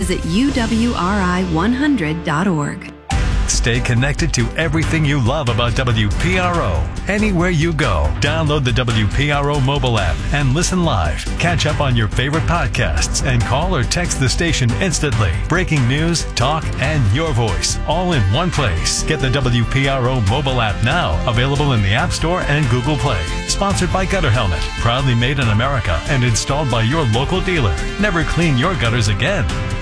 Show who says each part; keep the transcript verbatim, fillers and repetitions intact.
Speaker 1: visit U W R I one hundred dot org.
Speaker 2: Stay connected to everything you love about W P R O. Anywhere you go, download the W P R O mobile app and listen live. Catch up on your favorite podcasts and call or text the station instantly. Breaking news, talk, and your voice all in one place. Get the W P R O mobile app now, available in the App Store and Google Play. Sponsored by Gutter Helmet, proudly made in America and installed by your local dealer. Never clean your gutters again.